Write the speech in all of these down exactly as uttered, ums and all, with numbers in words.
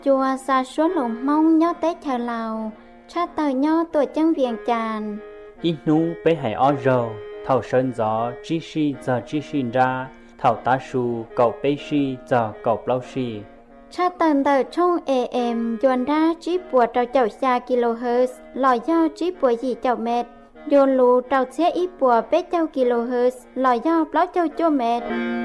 chùa xa xuống lồng mông nhó tết chờ lào cha tờ nhó tuổi chân viền tràn ít nu bé hải o rồ thầu sơn gió chỉ si giờ chỉ xin ra thầu ta su cậu bé si giờ cậu lâu si cha tần tờ trong am dồn ra chỉ bùa trâu chậu xa kilohertz lò do chỉ bùa gì chậu mệt dồn lù trâu xe ít bùa bé chậu kilohertz lò do blog chậu chua mệt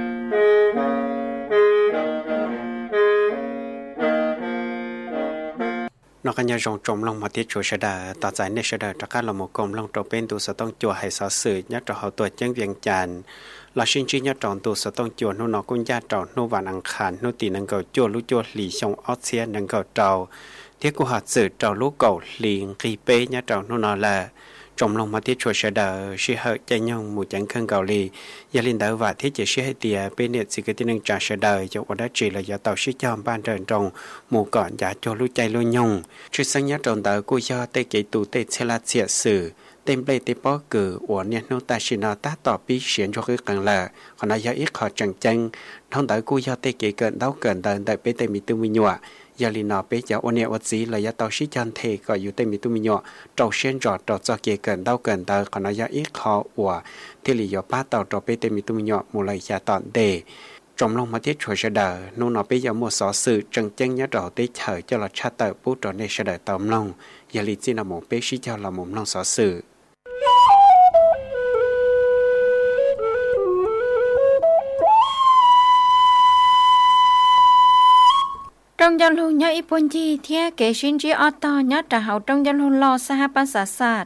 nó cái nhà rong trồng long mà tiết chùa sẽ đà tạo giải nên sẽ đà tất cả là một công long trồng bên tu sẽ tông chùa hay sở sự nhất trò hậu tuổi chân viện tràn là sinh chi nhất tròn tu sẽ tông chùa nó nó cũng gia tròn nó vạn ăn khản nó tì năng cầu chùa lú chùa lì sông ót xe năng cầu trầu thiết của hạt sự trầu lú cầu liền kỳ bê nhất tròn nó nó là trong lòng mà tiết chùa sẽ đỡ sẽ hợp chạy nhau một chẳng khăn cầu lì gia linh đỡ và thiết chỉ sẽ hay tìa bên nhiệt sự cái tin năng trả sẽ đỡ cho quả đất chỉ là do tàu sẽ cho ban trần trong một cọn giá cho lũ chạy lũ nhung trước sáng nhớ tròn đỡ của do tê kỹ tù tê xe là xịa sử tên plei tê bó cử của nhiệt nô ta xin nó ta tỏ bí xuyên cho cái càng là còn nó do ít họ chẳng chân thông đỡ của do tê kỹ cận đấu cận đợn đợi bê tê mi tư mi nhọa giờ lì nọ bé cháu ôn nhẹ vật gì là do tàu sĩ chân thể gọiอยู่tên mi tu mi nhọ trâu xuyên trọt trọt cho kia cần đau cần tờ còn nó do ít khó của thì lì do ba tàu trọt bé tên mi tu mi nhọ một lời trả tọn đề trong lòng mà tiết chuột sẽ đỡ nô nọ bé giờ một số sự trần chân nhớ trọ tết chờ cho là cha tờ bút trọ này sẽ đỡ tóm lòng giờ lì chỉ là một bé sĩ cho là một lòng số sự trong dân lưu nhớ ít bốn chi thế kể xin chỉ ở to nhớ trả hậu trong dân lưu lo sa ha ban sát sát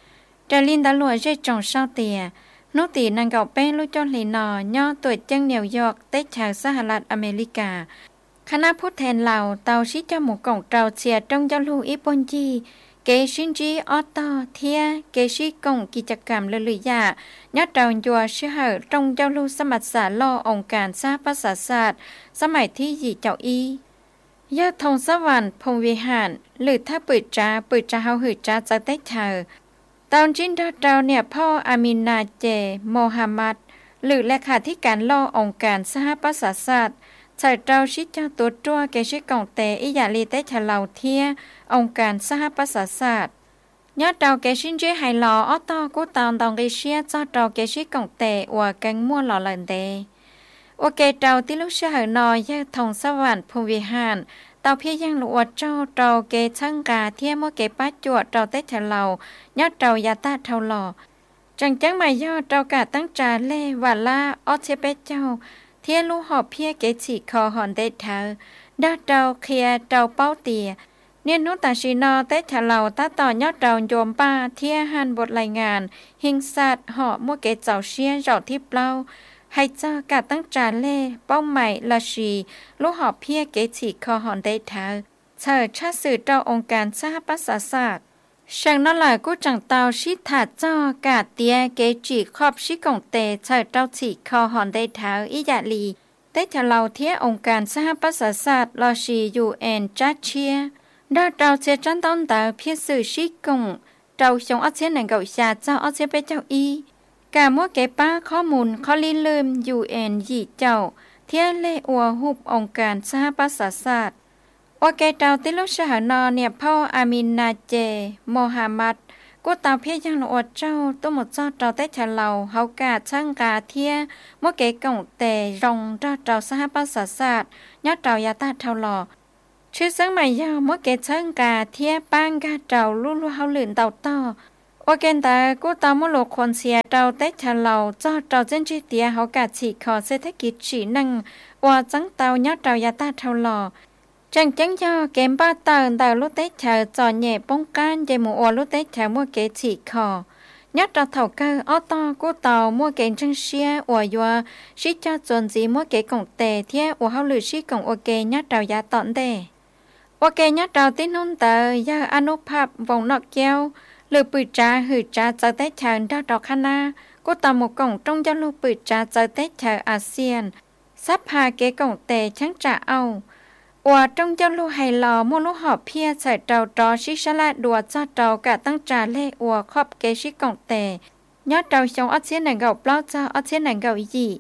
trả linh đã lùa dây trồng sao tìa nô tì nàng gạo bé lưu cho lì nò nhớ tuổi chân New York tết chào sa hà lạt America khả năng phút thèn lào tàu xí cho một cổng trào xìa trong dân lưu ít bốn chi kể xin chỉ ở to thế kể xí cổng kỳ chặt cảm lười lười dạ nhớ trào chùa sư hở trong dân lưu sa mặt xả lo ổng cản sa ban sát sát sa mải thi gì chào yยาทองสวรรค์พงวิหารหรือถ้าเปิดจ้าเปิดจ้าเฮาหือจ้าจะได้เธอตอนจินดาเจ้าเนี่ยพ่ออามินาเจโมฮัมหมัดหรือเลขาธิการล่อองค์การสหประชาชาติใช้เจ้าชิเจ้าตัวจั่วแกชิกองเตอิยาลีเตชะเหล่าเทียองค์การสหประชาชาติยอดเจ้าแกชินเจไฮลออตอกูตอนตองเกเชียเจ้าเจ้าแกชิกองเตอวกังมั่วหล่อหลันเดโอเคเจ้าที่ลูกเชื่อหนอยยาทองสวรรค์พงวิหารเตาเพียยังหลวดเจ้าเจ้าเกช่างกาเทียมว่าเกป้าจวดเจ้าเตชะเหล่ายอดเจ้ายาตาเท่าหล่อจังจังมายอดเจ้ากาตั้งจาเล่วาล่าออเชเปเจ้าเทียลูหอบเพียเกฉีคอหอนเตเธอดาเจ้าเคลียเจ้าเป้าเตียเนียนุตาชินอเตชะเหล่าตาต่อยอดเจ้าโยมป้าเทียหันบทรายงานหิงสัตว์หอบมัวเกเจ้าเชียเจ้าทิพเล่าให้เจ้ากาตั้งจาเล่เป้าหมายละชีลูกหอบเพียเกฉีคอหอนได้เธอเธอชาสื่อเจ้าองค์การสหประชาชาติช่างนั่นแหละกูจังเตาชิถาเจ้ากาเตียเกจีครอบชิกงเตเธอเจ้าฉีคอหอนได้เธออิยาลีได้เธอเราเทียองค์การสหประชาชาติละชียูเอ็นจัดเชียดาเจ้าเชจันต้นเตาเพียสื่อชิกงเจ้าชงอัเชนหนังเก่าชาเจ้าอัเชเปเจ้าอีกามัวเก็บป้าข้อมูลข้อลิ้นลืม ยู เอ็น ยีเจ้าเทียเล่อวหุบองค์การสหประชาชาติว่าแกเจ้าติลุชหนอเนี่ยพ่ออามินนาเจโมฮัมหมัดกูตาเพียยังอวดเจ้าตัวหมดเจ้าเจ้าเตชะเหล่าเฮากาช่างกาเทียมัวเกกงเตรงเจ้าเจ้าสหประชาชาติยอดเจ้ายาตาเท่าหล่อชื่อสังใหม่ยาวมัวเกช่างกาเทียป้างกาเจ้าลู่ลู่เฮาหลื่นเต่าต่อว่าเกณฑ์แต่กูตามมุลคนเสียเราเตชะเหล่าเจ้าเจ้าเจนจีเตียเขากาฉีขอเศรษฐกิจฉีนังว่าจังเตายอดเจ้ายาตาเท่าหล่อจังจังยอเกมบ้าเตินเตาลุเตชะจอดแย่ป้องกันเจมูอวลุเตชะมัวเกฉีขอยอดเราเท่าเกออตอกูเตามัวเกณฑ์จังเชียอวยัวชิเจ้าจนจีมัวเกกงเตเทียอวเฮาหรือชิกงโอเกยอดเจ้ายาตอนเดว่าเกยอดเจ้าตินุ่นเตยาอนุภาพวงนอกแก้วหรือปืนจ้าหือจ้าเจอเตชะดาวดอกคณะกูตามหมกกงตรงยาลูปืนจ้าเจอเตชะอาเซียนซับพาเกกงเตช่างจ่าเอาว่าตรงยาลูไฮลอมูลูหอบเพียใส่เจ้าจอชิชละดัวจ้าเจ้ากะตั้งจ่าเล่อวครอบเกชิกงเตยอดเจ้าชงอัเซียนหนังเก่าเปล่าเจ้าอัเซียนหนังเก่ายี่ก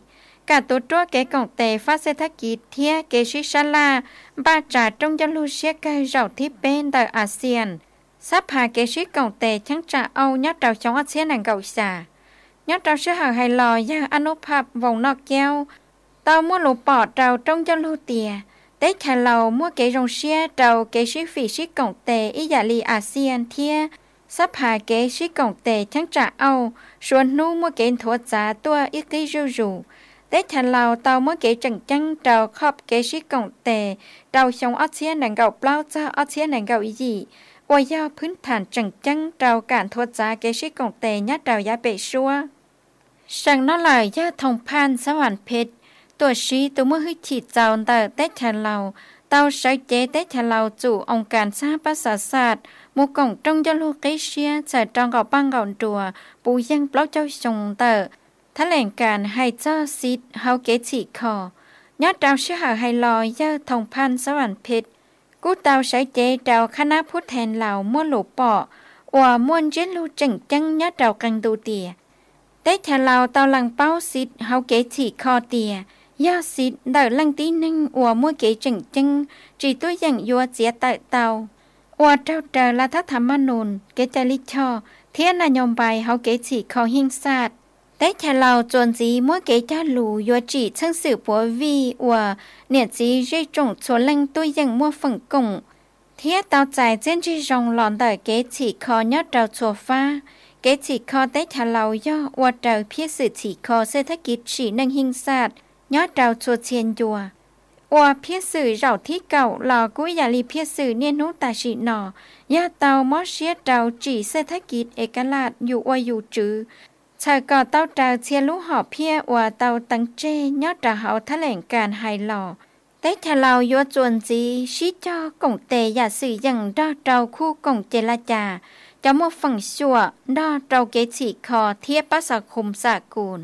cả tổ chúa kế cổng tề phát sẽ thắc ký thia kế sĩ sa la ba trả trong dân lưu xe cây rau thiết bên tại ASEAN sắp hà kế sĩ cổng tề chẳng trả Âu nhát trào chống ASEAN nàng gạo xả nhát trào sẽ hà hay lò ya anopap vòng nọ keo tao mua lụt bỏ trào trong dân lưu tìa tế khả lầu mua kế rồng xe trào kế sĩ phỉ sĩ cổng tề ý giả lì ASEAN thia sắp hà kế sĩ cổng tề chẳng trả Âu xuân nu mua kế thua giá tua ít ký rưu rủ tế khả lầu tao mua kế chẳng chăng trào khóc kế sĩ cổng tề trào chống ASEAN nàng gạo bao cho ASEAN nàng gạo ý gì và doพื้นฐานchẳng chăng trào cản thua giá kế sĩ cổng tề nhát trào giá bệ xuaสั่งน้อหลายย่าทองพันสวรรค์เพชรตัวชีตัวมือหิฉีดเจ้าแต่เต้ชะเราเต้าใช้เจเต้ชะเราจู่องค์การสหประชาชาติมูกงจงจะลูกเกเชียใส่จองกับปังก่อนตัวปูยังเปล่าเจ้าชงเตอแถลงการให้เจ้าซิดเฮาเกฉีคอยอดดาวเชื่อหาไฮลอยย่าทองพันสวรรค์เพชรกู้เต้าใช้เจเต้าคณะผู้แทนเหล่ามั่วหลูปอว่าม่วนเจลูจังจังยอดดาวกังดูเตียtế chả lao tao lăng bao xịt hao kế chỉ kho tìa do xịt đợi lăng tí nâng ua mua kế chừng chân chỉ tôi dặn vua chia tại tàu ua trao trời là thác thảm an nồn kế chả lý cho thiên là nhom bài hao kế chỉ kho hiên sát tế chả lao chuẩn gì mua kế cha lù vua chỉ chân sự bố vi ua nhiệt gì dây trồng số lăng tôi dặn mua phần cùng thiết tao chạy trên chỉ rong lòn đợi kế chỉ kho nhớ trao chùa pha kế chỉ kho tế thả lâu do qua trời phía sự chỉ kho sẽ thách kịp chỉ nâng hình sát nhớ trào chùa chiên chùa qua phía sự rào thiết cậu lò cuối giả lì phía sự niên hút tài sĩ nọ do tàu mót xế trào chỉ sẽ thách kịp ế cá lạt dù qua dù trừ chờ cò tàu trào chia lũ họ phía qua tàu tăng trê nhớ trào hậu thá lệnh càn hài lò tế thả lâu do chuồn gì xí cho cổng tề giả sử dần ra trào khu cổng chê la trà cho một phần xua đo trâu kế chỉ kho thiết bác xã khủng xã cùn.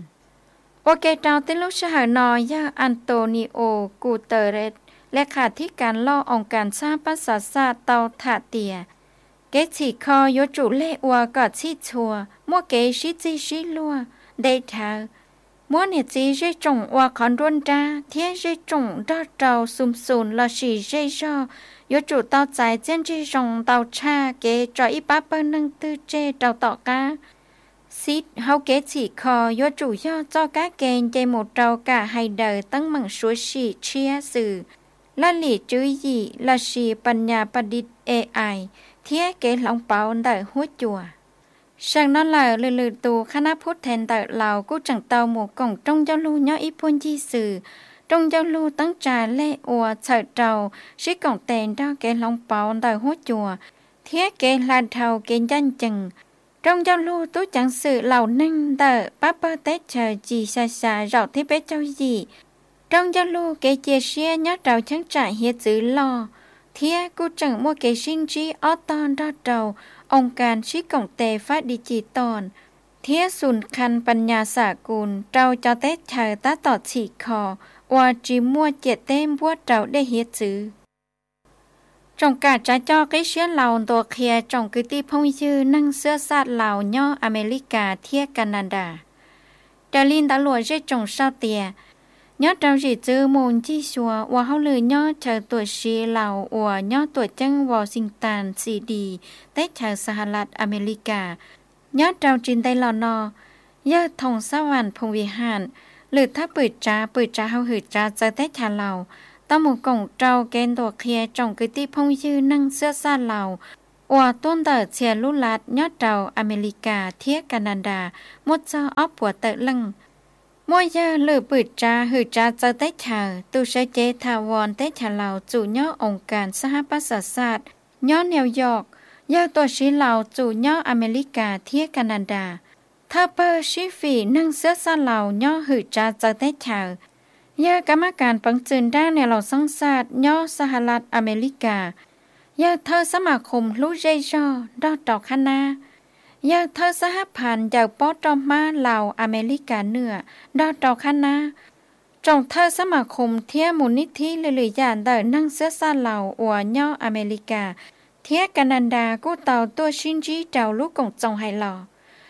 Ok trao tới lúc sẽ hỏi nói do Antonio Guterresและขาธิการล่อองค์การสหประชาชาติเตาถาเตียเกchỉ khoยจุเล่อวกอดชิชัวมัวเกชิจิชิลัวได้เธอมัวเนี่ยจีเจจงว่าขอนรุนจ้าเทียเจจงดอเจ้าซุมซุนละสีเจจอยจุเตาใจเจนเจจงเตาชาเกจอยป้าเปิ้นนึงตื้อเจเตาต่อกาซิดเฮาเกchỉคอยจุย่อเจ้ากาเกนเจหมดเตากะให้เดอตั้งมังชัวชีเชียสื่อละหลีจุยยีละชีปัญญาประดิษฐ์ เอ ไอ เทียเกหลงเปาเดอหัวจัวสั่งนั่นแหละลือลือตูคณะพุทธแทนแต่เหล่ากู้จังเตาหมู่กงจงเจ้าลูย่ออีพุนจีสื่อจงเจ้าลูตั้งจ่าเล่อวเฉิดเจ้าชิกงเตนดอเกลงเปาแต่หัวจัวเทียเกลาเทาเกนยันจังจงเจ้าลูตู้จังสื่อเหล่านั่งแต่ป้าเปเตเชอจีชาชาเราที่เปเจ้าจีจงเจ้าลูเกเจเชียยัดเราช่างจ่าเฮียจื้อลอเทียกู้จังมัวเกชินจีออตอนดอเจ้าองค์การชิกงเตฟ้าดิจิตอลเทียสุนคันปัญญาสากุลเราจะเตเชอตาต่อฉีกคอว่าจีมัวเจเต้มบัวเราได้เฮียจื้อจงกาจะจ่อcáiเชื้อเหล่าตัวเคลียจงคือที่พงยืนนั่งเสื้อซาดเหล่าย่ออเมริกาเทียแคนาดาดาลินตาหลวดเจจงเศร้าเตียย่อเราจีจื้อมูลที่ชัวว่าเขาเลยย่อเธอตัวชีเหล่าว่าย่อตัวจังวอชิงตันซีดีได้เธอสหรัฐอเมริกาย่อเราจินได้หลอนอย่อทงสวรรค์พงวิหารหรือถ้าปืดจ้าปืดจ้าเขาหืดจ้าจะได้ชาเหล่าตาหมู่กงเจ้าเกณฑ์ตัวเคลียจงคือที่พงยืนนั่งเสื้อซาเหล่าว่าต้นเตอเชียลุลัดยอดเจ้าอเมริกาเทียแคนาดามดเจ้าออปัวเตอลังมวยยาหรือปืดจ้าหืดจ้าเจอได้ชาตูใช้เจทาวอนได้ชาเหล่าจู่ย่อองค์การสหประชาชาติย่อนิวยอร์กย่อตัวชีเหล่าจู่ย่ออเมริกาเทียแคนาดาถ้าเปอร์ชิฟีนั่งเสื้อซาเหล่าย่อหืดจ้าเจอได้ชายากรรมการปังจืนด้านในเหล่าสังสาดย่อสหรัฐอเมริกายาเธอสมาคมลูเจจอดอดอกคณะยาเธอสหพันธ์จากปอตอมาเหล่าอเมริกาเหนือดอดอกคณะจงเธอสมาคมเทียมูลนิธิหรือๆอย่างเดินนั่งเสื้อซาเหล่าอวย่ออเมริกาเทียแคนาดากู้เต่าตัวชินจีเจ้าลูกกงจงไฮหล่อ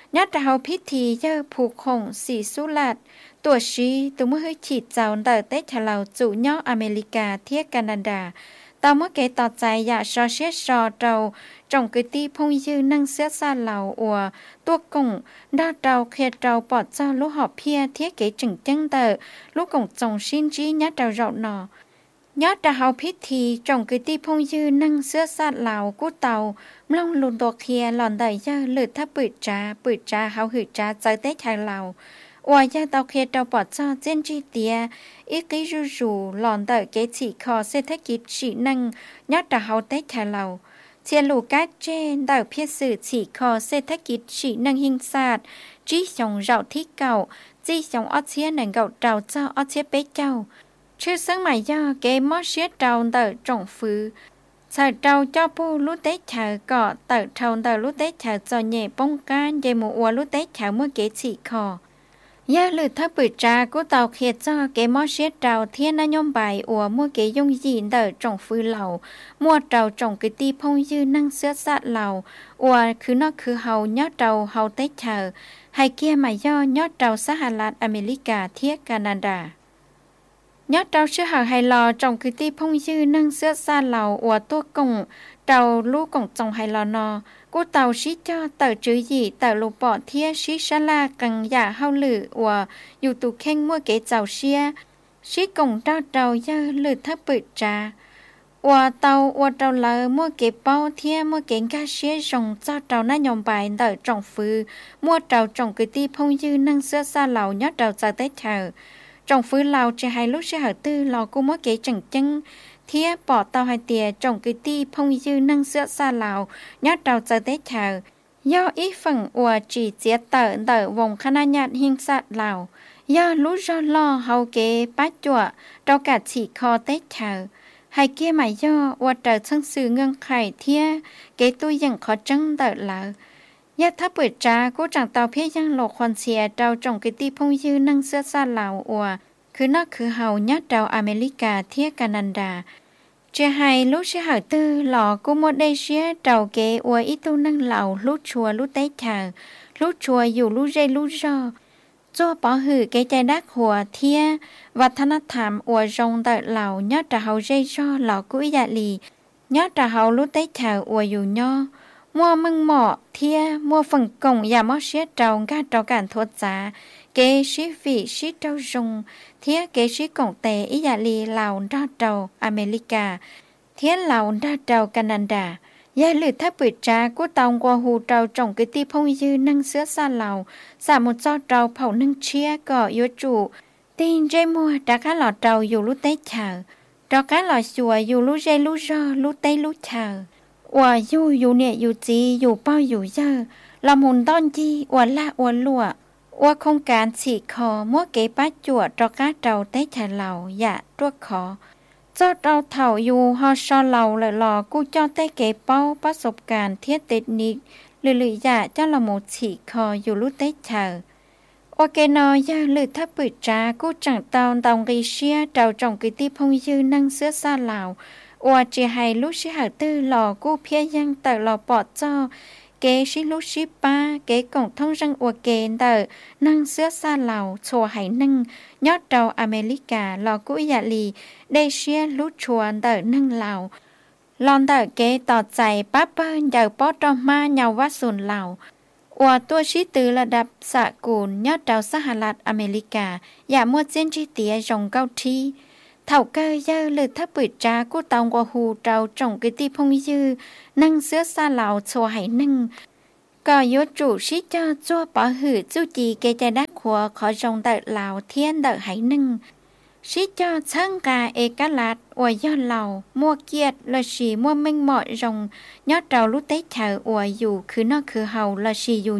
nhớ trà hậuพิธีเยอะผูกคงสีสุลัดตัวชีตัวเมื่อให้ฉีดเจ้าเตอเตชะเหล่าจู่ย่ออเมริกาเทียแคนาดาตอนเมื่อเกต่อใจอยากชอเชียชอเราจงกึตีพงยืนนั่งเสียซาเหล่าอัวตัวกงดาเราเคียเราปอดเจ้าลูกหอบเพียเทียเกจึงจังเตอลูกกงจงชินจียัดเราเราหนอยอดดาวพิธีจงกึตีพงยืนนั่งเสื้อซาเหล่ากู้เตาลงลุนตัวเคียหล่อนได้เยอะหรือถ้าปืดจ้าปืดจ้าเฮาหืดจ้าใจเตชายเหล่าว่าย่าเตาเคียเราปอดเจ้าเจนจีเตียอีกจูจูหล่อนได้เกจิคอเศรษฐกิจฉีนั่งยอดดาวเตชายเหล่าเชียลูกาเจนดาวเพียสื่อฉีคอเศรษฐกิจฉีนั่งหิงศาสตร์จีสงเราที่เก่าจีสงออเชียหนังเก่าเราเจ้าออเชียเป๊กเจ้าชื่อสังหมายย่อเกมอเชียเจ้าเตอจงฟื้นใส่เจ้าเจ้าผู้รู้เตชาก็เตอเท่าเตอรู้เตชาจอเย่ป้องกันเยมัวรู้เตชาเมื่อเกฉีคอย่าลืมถ้าปืดจากูเตาเขียจ้าเกมอเชียเจ้าเทียนนายมใบอัวมัวเกยงยีนเตอจงฟื้นเหล่ามัวเจ้าจงกึตีพงยืนนั่งเสื้อสัตว์เหล่าอัวคือนอกคือเฮาย่อเจ้าเฮาเตชาให้เกียร์หมายย่อย่อเจ้าสหรัฐอเมริกาเทียแคนาดายอดเราชื่อหาไฮลอจงคือที่พงยืนนั่งเสื้อซาเหล่าอัวตัวกงเราลูกกงจงไฮลอนอกูเต่าชิจ้าเต่าจื้อหยีเต่าลูปอเทียชิชลากังยาเฮาหลืออัวอยู่ตุเข่งมัวเกเจ้าเชียชิกงเจ้าเต่าเยอะหรือถ้าปืดจ้าอัวเต่าอัวเต่าเลอมัวเกเป้าเทียมัวเก่งกาเชียจงเจ้าเต่าหน้ายอมไปเต่าจงฟื้นมัวเต่าจงคือที่พงยืนนั่งเสื้อซาเหล่ายอดเต่าจะได้เธอจงฟื้นเราจะให้ลูกเชื่อตื้อเรากูมัวเก๋จังจังเทียปอเตาให้เตียจงกึตีพงยืนนั่งเสื้อซาเรายอดเราจะได้เธอย่ออีฝั่งอัวจีเจียเตอเตอวงคณะญาติหิงสัตว์เราย่อลูกรอล่อเฮาเก๋ป้าจั่วเรากัดฉีคอเต้เธอให้เกี่ยหมายย่อว่าเตอช่างสื่อเงื่อนไขเทียเก๋ตัวอย่างขอจังเตอเรายาถ้าเปิดจากูจังเตาเพียยังหลอกควันเสียเราจงกึตีพงยืนนั่งเสื้อซาเหล่าอัวคือนอกคือเฮาญาติเราอเมริกาเทียแคนาดาจะให้ลูกเชื่อหาตื้อหลอกกูหมดได้เชียเราเกอวยอีตูนั่งเหล่าลูกชัวลูกเต้ชาลูกชัวอยู่ลูกใจลูกรอจั่วปอหือเกใจดักหัวเทียวัฒนธรรมอวยจงเตอเหล่าญาติเราใจรอหลอกกุยาลีญาติเราลูกเต้ชาอวยอยู่ย่อมัวมึงหมอเทียมัวฝั่งกงอย่ามอเชียเจ้ากาเจ้าการทวดจ้าเกชิฟีชิเจ้าจงเทียเกชิกงเตอิยาลีลาวดาเจ้าอเมริกาเทียลาวดาเจ้าแคนาดายาลือถ้าปิดจากูตองกว่าหูเจ้าจงกึตีพงยืนนั่งเสื้อซาเหล่าสามุเจ้าเจ้าเผานึ่งเชียก่อยจูตีนใจมัวดักหลอดเจ้าอยู่ลุเตเฉาดอกหลอดสัวอยู่ลุใจลุรอลุเตลุเฉาว่าอยู่อยู่เนี่ยอยู่จีอยู่เป้าอยู่เยอะละมุนต้นจีว่าละว่าลัวว่าโครงการฉีกคอมัวเก๋ป้าจวดดอกเจ้าเต้ฉาเหล่าอย่าตัวขอเจ้าเราเถ่าอยู่ฮอชอเหล่าเลยหลอกูเจ้าเต้เก๋เป้าประสบการณ์เทียเต็ดนิกหรือหรืออย่าเจ้าละมุนฉีกคออยู่ลุเต้เฉาโอเคนอยาหรือถ้าปิดจากูจังตอนตองกีเชียเจ้าจงกีตีพงยืนนั่งเสื้อซาเหล่าว่าจะให้ลูกชิหาตื้อหล่อกู้เพียยังแต่หล่อปอดเจ้าเกชิลูกชิป้าเกกงท่องจังอวเกนเตอนั่งเสื้อซาเหล่าโชว์ให้นั่งยอดเจ้าอเมริกาหล่อกู้ยาลีได้เชียลูกชวนเตอนั่งเหล่าลอนเตอเกต่อใจป้าเปิ้ลเดาป้อตอมาเยาววัดสุนเหล่าว่าตัวชิตือระดับสกุลยอดเจ้าสหรัฐอเมริกาอย่ามัวเจนจิเตียจงเก้าทีเท่าเกยเยอะหรือถ้าปิดจากูตองกว่าหูเจ้าจงกึตีพงยือนั่งเสื้อซาเหล่าโชว์ให้นั่งก็ยศจูชิเจ้าจั่วปอหือจูจีเกใจดักขัวขอจงเตอเหล่าเทียนเตอให้นั่งชิเจ้าเชิงกาเอกลัดอวยยอดเหล่ามัวเกียดละชีมัวเม่งเหมาะจงยอดเราลุเตเฉออวยอยู่คือนอกคือเฮาละชีอยู่